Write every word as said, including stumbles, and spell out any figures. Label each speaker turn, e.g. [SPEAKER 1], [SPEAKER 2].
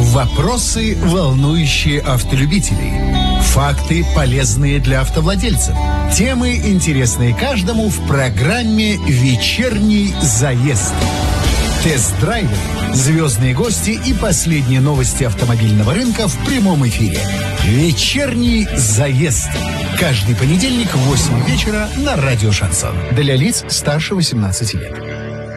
[SPEAKER 1] Вопросы, волнующие автолюбителей. Факты, полезные для автовладельцев. Темы, интересные каждому в программе «Вечерний заезд». Тест-драйвы, звездные гости и последние новости автомобильного рынка в прямом эфире. «Вечерний заезд». Каждый понедельник в восемь вечера на радио «Шансон». Для лиц старше восемнадцати лет.